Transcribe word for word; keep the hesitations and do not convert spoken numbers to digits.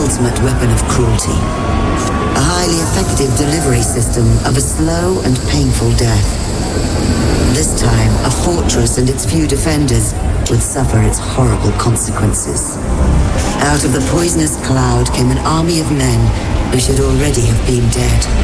ultimate weapon of cruelty. A highly effective delivery system of a slow and painful death. This time, a fortress and its few defenders would suffer its horrible consequences. Out of the poisonous cloud came an army of men who should already have been dead.